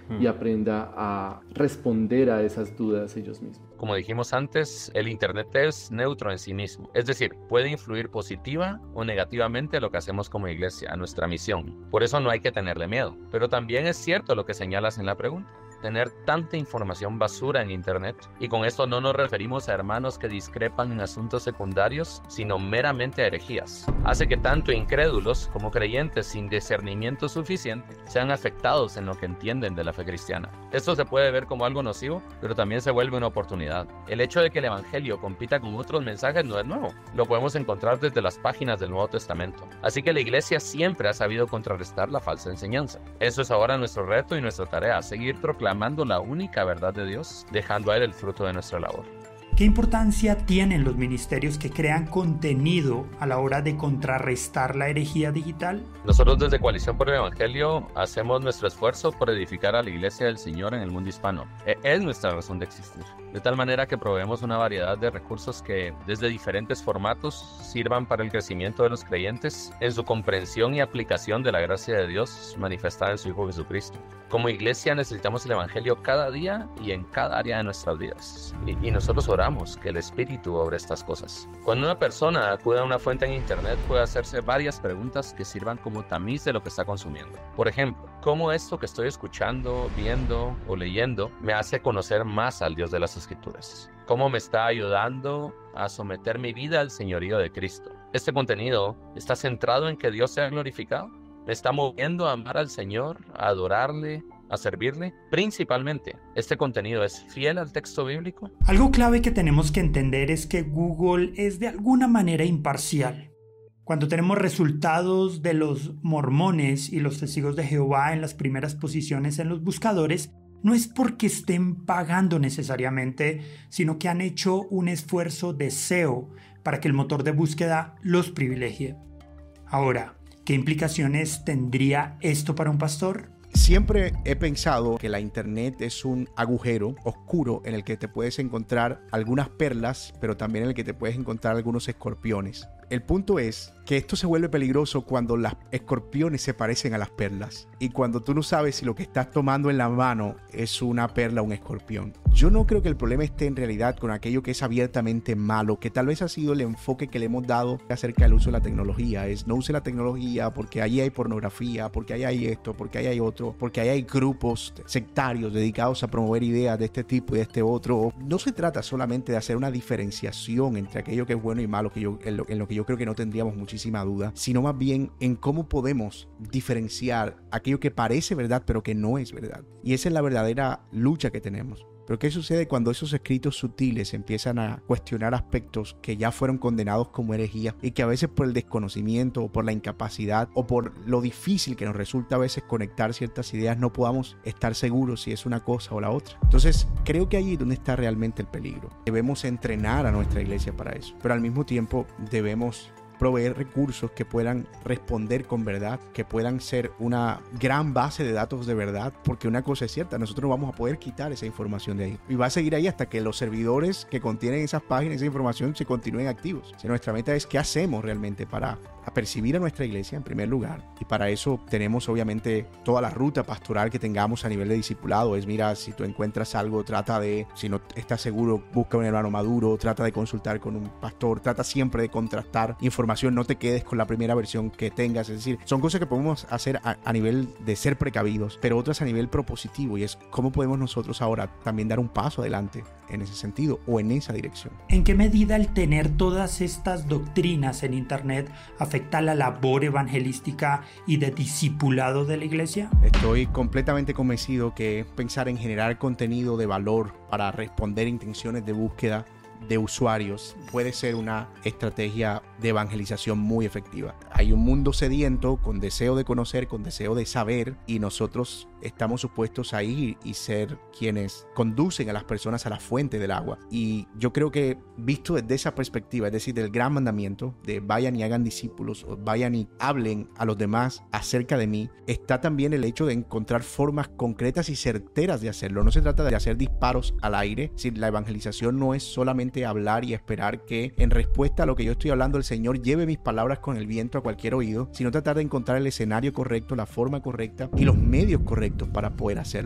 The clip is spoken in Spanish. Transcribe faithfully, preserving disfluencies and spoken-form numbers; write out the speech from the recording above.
y aprenda a responder a esas dudas ellos mismos. Como dijimos antes, el Internet es neutro en sí mismo. Es decir, puede influir positiva o negativamente a lo que hacemos como iglesia, a nuestra misión. Por eso no hay que tenerle miedo. Pero también es cierto lo que señalas en la pregunta. Tener tanta información basura en Internet, y con esto no nos referimos a hermanos que discrepan en asuntos secundarios, sino meramente a herejías, hace que tanto incrédulos como creyentes sin discernimiento suficiente sean afectados en lo que entienden de la fe cristiana. Esto se puede ver como algo nocivo, pero también se vuelve una oportunidad. El hecho de que el Evangelio compita con otros mensajes no es nuevo, lo podemos encontrar desde las páginas del Nuevo Testamento. Así que la iglesia siempre ha sabido contrarrestar la falsa enseñanza. Eso es ahora nuestro reto y nuestra tarea, seguir proclamando la única verdad de Dios, dejando a Él el fruto de nuestra labor. ¿Qué importancia tienen los ministerios que crean contenido a la hora de contrarrestar la herejía digital? Nosotros desde Coalición por el Evangelio hacemos nuestro esfuerzo por edificar a la Iglesia del Señor en el mundo hispano. Es nuestra razón de existir. De tal manera que proveemos una variedad de recursos que desde diferentes formatos sirvan para el crecimiento de los creyentes en su comprensión y aplicación de la gracia de Dios manifestada en su Hijo Jesucristo. Como iglesia necesitamos el Evangelio cada día y en cada área de nuestras vidas. Y, y nosotros oramos que el Espíritu obre estas cosas. Cuando una persona acude a una fuente en Internet puede hacerse varias preguntas que sirvan como tamiz de lo que está consumiendo. Por ejemplo, ¿cómo esto que estoy escuchando, viendo o leyendo me hace conocer más al Dios de las Escrituras? ¿Cómo me está ayudando a someter mi vida al señorío de Cristo? ¿Este contenido está centrado en que Dios sea glorificado? ¿Me está moviendo a amar al Señor, a adorarle, a servirle? Principalmente, ¿este contenido es fiel al texto bíblico? Algo clave que tenemos que entender es que Google es de alguna manera imparcial. Cuando tenemos resultados de los mormones y los testigos de Jehová en las primeras posiciones en los buscadores, no es porque estén pagando necesariamente, sino que han hecho un esfuerzo de S E O para que el motor de búsqueda los privilegie. Ahora, ¿qué implicaciones tendría esto para un pastor? Siempre he pensado que la internet es un agujero oscuro en el que te puedes encontrar algunas perlas, pero también en el que te puedes encontrar algunos escorpiones. El punto es que esto se vuelve peligroso cuando los escorpiones se parecen a las perlas y cuando tú no sabes si lo que estás tomando en la mano es una perla o un escorpión. Yo no creo que el problema esté en realidad con aquello que es abiertamente malo, que tal vez ha sido el enfoque que le hemos dado acerca del uso de la tecnología. Es no use la tecnología porque ahí hay pornografía, porque ahí hay esto, porque ahí hay otro, porque ahí hay grupos sectarios dedicados a promover ideas de este tipo y de este otro. No se trata solamente de hacer una diferenciación entre aquello que es bueno y malo, que yo, en, lo, en lo que yo creo que no tendríamos muchísima duda, sino más bien en cómo podemos diferenciar aquello que parece verdad pero que no es verdad. Y esa es la verdadera lucha que tenemos. Pero ¿qué sucede cuando esos escritos sutiles empiezan a cuestionar aspectos que ya fueron condenados como herejía y que a veces por el desconocimiento o por la incapacidad o por lo difícil que nos resulta a veces conectar ciertas ideas no podamos estar seguros si es una cosa o la otra? Entonces creo que allí es donde está realmente el peligro. Debemos entrenar a nuestra iglesia para eso, pero al mismo tiempo debemos proveer recursos que puedan responder con verdad, que puedan ser una gran base de datos de verdad, porque una cosa es cierta, nosotros no vamos a poder quitar esa información de ahí y va a seguir ahí hasta que los servidores que contienen esas páginas, esa información se continúen activos. Si nuestra meta es qué hacemos realmente para apercibir a nuestra iglesia en primer lugar, y para eso tenemos obviamente toda la ruta pastoral que tengamos a nivel de discipulado. Es mira, si tú encuentras algo, trata de, si no estás seguro, busca un hermano maduro, trata de consultar con un pastor, trata siempre de contrastar información. No te quedes con la primera versión que tengas. Es decir, son cosas que podemos hacer a, a nivel de ser precavidos, pero otras a nivel propositivo, y es cómo podemos nosotros ahora también dar un paso adelante en ese sentido o en esa dirección. ¿En qué medida el tener todas estas doctrinas en internet afecta la labor evangelística y de discipulado de la iglesia? Estoy completamente convencido que pensar en generar contenido de valor para responder intenciones de búsqueda de usuarios puede ser una estrategia de evangelización muy efectiva. Hay un mundo sediento con deseo de conocer, con deseo de saber, y nosotros estamos supuestos a ir y ser quienes conducen a las personas a la fuente del agua. Y yo creo que visto desde esa perspectiva, es decir, del gran mandamiento de vayan y hagan discípulos, o vayan y hablen a los demás acerca de mí, está también el hecho de encontrar formas concretas y certeras de hacerlo. No se trata de hacer disparos al aire. Si la evangelización no es solamente hablar y esperar que en respuesta a lo que yo estoy hablando el Señor lleve mis palabras con el viento a cualquier oído, sino tratar de encontrar el escenario correcto, la forma correcta y los medios correctos para poder hacerlo.